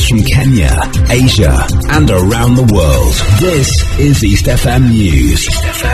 news from Kenya, Asia, and around the world. This is East FM News.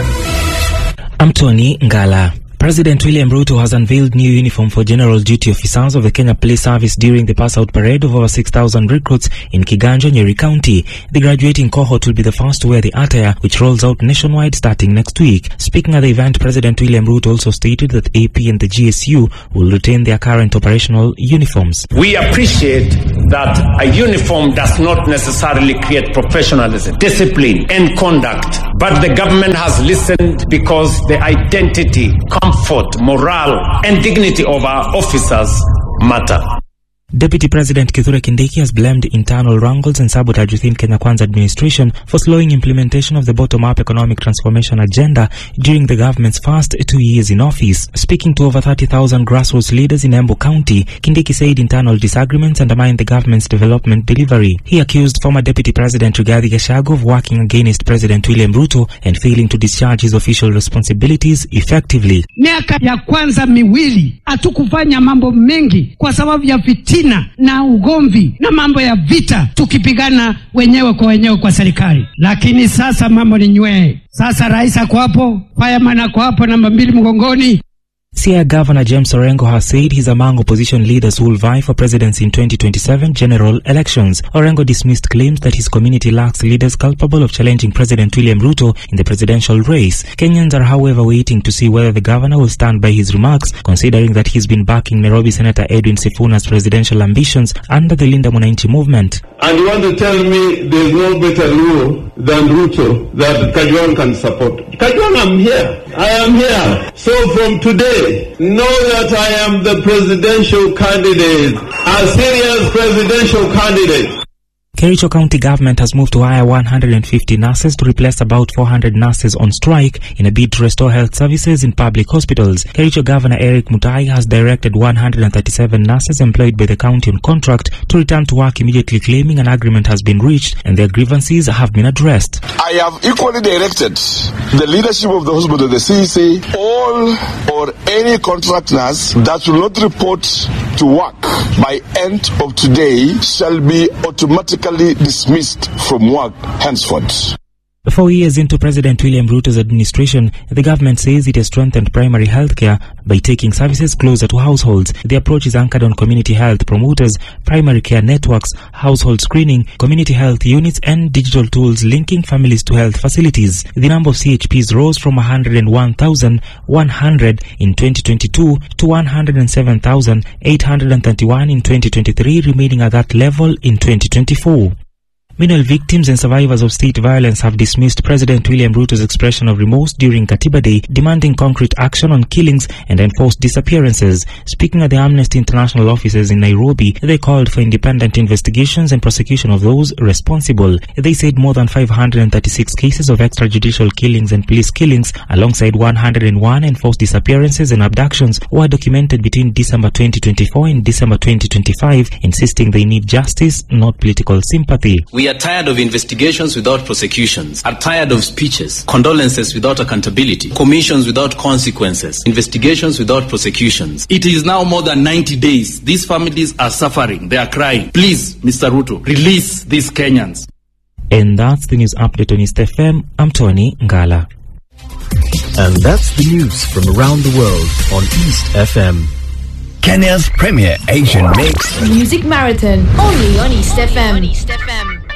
I'm Tony Ngala. President William Ruto has unveiled new uniform for general duty officers of the Kenya Police Service during the pass-out parade of over 6,000 recruits in Kiganjo, Nyeri County. The graduating cohort will be the first to wear the attire, which rolls out nationwide starting next week. Speaking at the event, President William Ruto also stated that AP and the GSU will retain their current operational uniforms. We appreciate that a uniform does not necessarily create professionalism, discipline, and conduct, but the government has listened because the identity, comfort, morale, and dignity of our officers matter. Deputy President Kithure Kindiki has blamed internal wrangles and sabotage within Kenya Kwanza administration for slowing implementation of the bottom-up economic transformation agenda during the government's first 2 years in office. Speaking to over 30,000 grassroots leaders in Embu County, Kindiki said internal disagreements undermine the government's development delivery. He accused former Deputy President Rigathi Gachagua of working against President William Ruto and failing to discharge his official responsibilities effectively. Miaka ya kwanza miwili hatukufanya mambo mengi kwa sababu ya fitina na ugomvi na mambo ya vita, tukipigana wenyewe kwa serikali. Lakini sasa mambo ni nywee. Sasa rais ako hapo, fireman ako hapo, namba 2 mgongoni. Siaya Governor James Orengo has said he's among opposition leaders who will vie for presidency in 2027 general elections. Orengo dismissed claims that his community lacks leaders capable of challenging President William Ruto in the presidential race. Kenyans are, however, waiting to see whether the governor will stand by his remarks, considering that he's been backing Nairobi Senator Edwin Sifuna's presidential ambitions under the Linda Mwananchi movement. And you want to tell me there's no better rule than Ruto that Kajwang can support? Kajwang, I'm here. I am here. So from today, know that I am the presidential candidate, a serious presidential candidate. Kericho County government has moved to hire 150 nurses to replace about 400 nurses on strike in a bid to restore health services in public hospitals. Kericho Governor Eric Mutai has directed 137 nurses employed by the county on contract to return to work immediately, claiming an agreement has been reached and their grievances have been addressed. I have equally directed the leadership of the hospital, the CEC, all or any contract nurse that will not report to work by end of today shall be automatically dismissed from work henceforth. 4 years into President William Ruto's administration, the government says it has strengthened primary health care by taking services closer to households. The approach is anchored on community health promoters, primary care networks, household screening, community health units, and digital tools linking families to health facilities. The number of CHPs rose from 101,100 in 2022 to 107,831 in 2023, remaining at that level in 2024. Meanwhile, victims and survivors of state violence have dismissed President William Ruto's expression of remorse during Katiba Day, demanding concrete action on killings and enforced disappearances. Speaking at the Amnesty International offices in Nairobi, they called for independent investigations and prosecution of those responsible. They said more than 536 cases of extrajudicial killings and police killings, alongside 101 enforced disappearances and abductions, were documented between December 2024 and December 2025, insisting they need justice, not political sympathy. We are tired of investigations without prosecutions, are tired of speeches, condolences without accountability, commissions without consequences, investigations without prosecutions. It is now more than 90 days. These families are suffering. They are crying. Please, Mr. Ruto, release these Kenyans. And that's the news update on East FM. I'm Tony Ngala. And that's the news from around the world on East FM. Kenya's premier Asian mix. Music Marathon, only on East FM.